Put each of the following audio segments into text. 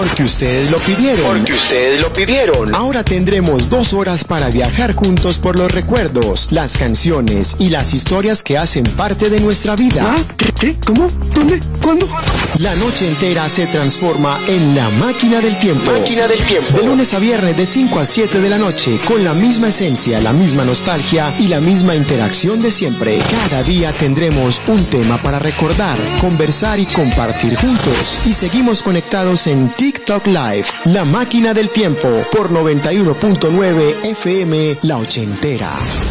Porque ustedes lo pidieron. Porque ustedes lo pidieron. Ahora tendremos 2 horas para viajar juntos por los recuerdos, las canciones y las historias que hacen parte de nuestra vida. ¿Ah? ¿Qué? ¿Cómo? ¿Dónde? ¿Cuándo? La noche entera se transforma en La Máquina del Tiempo. Máquina del Tiempo. De lunes a viernes de 5 a 7 de la noche, con la misma esencia, la misma nostalgia y la misma interacción de siempre. Cada día tendremos un tema para recordar, conversar y compartir juntos. Y seguimos conectados en TikTok Live, La Máquina del Tiempo, por 91.9 FM, La Ochentera.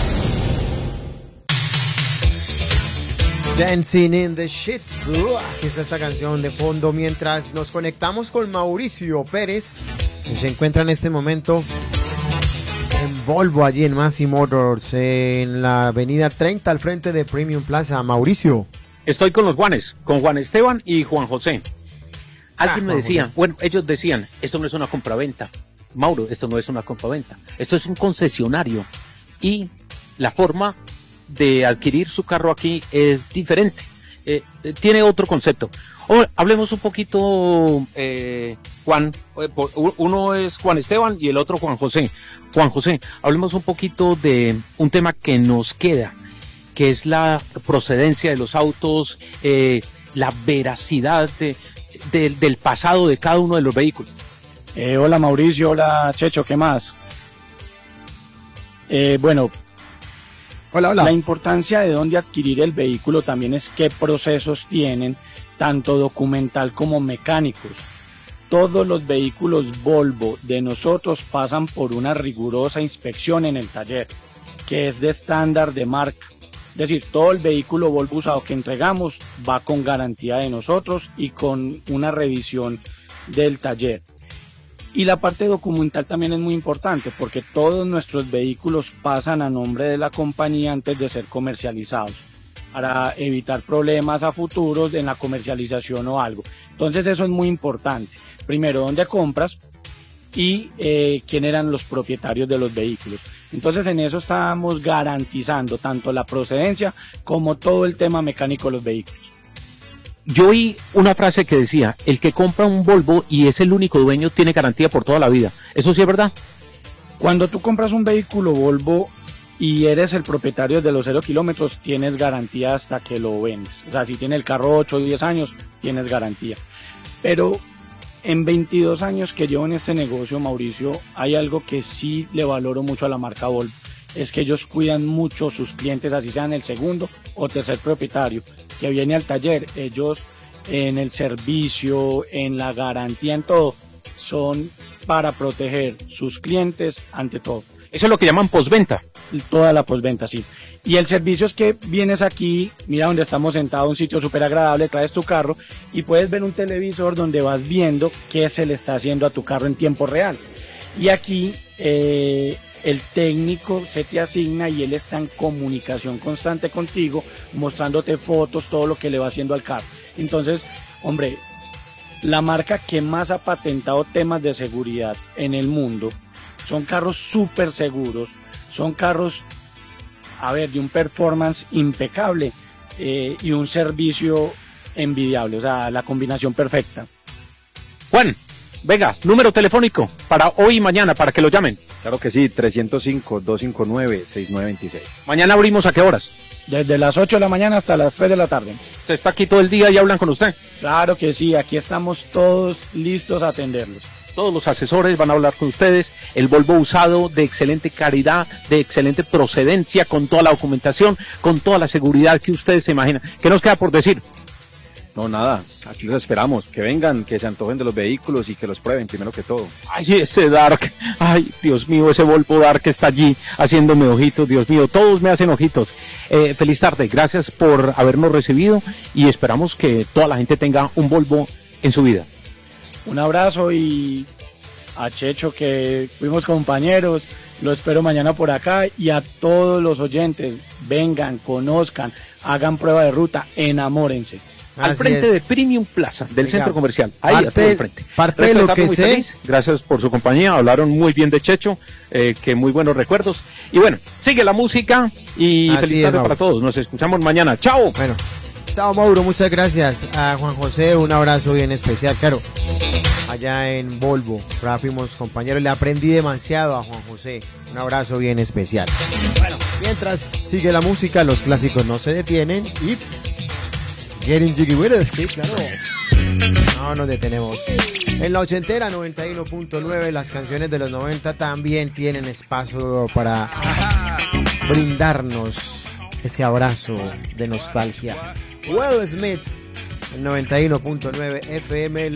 Dancing in the Shits. Aquí está esta canción de fondo mientras nos conectamos con Mauricio Pérez, que se encuentra en este momento en Volvo, allí en Massey Motors, en la avenida 30 al frente de Premium Plaza. Mauricio. Estoy con los Juanes, con Juan Esteban y Juan José. Alguien me decía, bueno, ellos decían, esto no es una compraventa. Mauro, esto no es una compraventa. Esto es un concesionario. Y la forma de adquirir su carro aquí es diferente, tiene otro concepto. Hablemos un poquito, Juan, uno es Juan Esteban y el otro Juan José. Juan José, hablemos un poquito de un tema que nos queda, que es la procedencia de los autos, la veracidad del pasado de cada uno de los vehículos. Hola Mauricio, hola Checho, ¿qué más? Bueno, hola. La importancia de dónde adquirir el vehículo también es qué procesos tienen, tanto documental como mecánicos. Todos los vehículos Volvo de nosotros pasan por una rigurosa inspección en el taller, que es de estándar de marca. Es decir, todo el vehículo Volvo usado que entregamos va con garantía de nosotros y con una revisión del taller. Y la parte documental también es muy importante porque todos nuestros vehículos pasan a nombre de la compañía antes de ser comercializados para evitar problemas a futuros en la comercialización o algo. Entonces eso es muy importante. Primero, ¿dónde compras? Y quién eran los propietarios de los vehículos. Entonces en eso estamos garantizando tanto la procedencia como todo el tema mecánico de los vehículos. Yo oí una frase que decía, el que compra un Volvo y es el único dueño tiene garantía por toda la vida. ¿Eso sí es verdad? Cuando tú compras un vehículo Volvo y eres el propietario de los 0 kilómetros, tienes garantía hasta que lo vendes. O sea, si tiene el carro 8 o 10 años, tienes garantía. Pero en 22 años que llevo en este negocio, Mauricio, hay algo que sí le valoro mucho a la marca Volvo. Es que ellos cuidan mucho sus clientes, así sean el segundo o tercer propietario que viene al taller. Ellos en el servicio, en la garantía, en todo, son para proteger sus clientes ante todo. Eso es lo que llaman postventa. Toda la postventa, sí. Y el servicio es que vienes aquí, mira donde estamos sentados, un sitio súper agradable, traes tu carro y puedes ver un televisor donde vas viendo qué se le está haciendo a tu carro en tiempo real. Y aquí el técnico se te asigna y él está en comunicación constante contigo, mostrándote fotos, todo lo que le va haciendo al carro. Entonces, hombre, la marca que más ha patentado temas de seguridad en el mundo, son carros súper seguros, son carros, de un performance impecable y un servicio envidiable, o sea, la combinación perfecta. Juan, venga, número telefónico para hoy y mañana, para que lo llamen. Claro que sí, 305-259-6926. ¿Mañana abrimos a qué horas? Desde las 8 de la mañana hasta las 3 de la tarde. ¿Usted está aquí todo el día y hablan con usted? Claro que sí, aquí estamos todos listos a atenderlos. Todos los asesores van a hablar con ustedes, el Volvo usado de excelente calidad, de excelente procedencia, con toda la documentación, con toda la seguridad que ustedes se imaginan. ¿Qué nos queda por decir? No, nada, aquí los esperamos, que vengan, que se antojen de los vehículos y que los prueben primero que todo. Ay, ese Dark, ay, Dios mío, ese Volvo Dark que está allí haciéndome ojitos, Dios mío, todos me hacen ojitos. Feliz tarde, gracias por habernos recibido y esperamos que toda la gente tenga un Volvo en su vida. Un abrazo y a Checho, que fuimos compañeros, lo espero mañana por acá, y a todos los oyentes, vengan, conozcan, hagan prueba de ruta, enamórense. Al frente de Premium Plaza, del centro comercial, ahí a todo el frente. Parte de lo que sé. Feliz. Gracias por su compañía, hablaron muy bien de Checho, que muy buenos recuerdos. Y bueno, sigue la música y feliz tarde para todos. Nos escuchamos mañana. ¡Chao! Bueno, chao Mauro, muchas gracias. A Juan José, un abrazo bien especial, claro. allá en Volvo. Ahora fuimos compañeros, le aprendí demasiado a Juan José. Un abrazo bien especial. Bueno, mientras sigue la música, los clásicos no se detienen y Getting Jiggy With It, sí, claro. No nos detenemos. En la ochentera 91.9, las canciones de los 90 también tienen espacio para brindarnos ese abrazo de nostalgia. Will Smith, en 91.9 FM.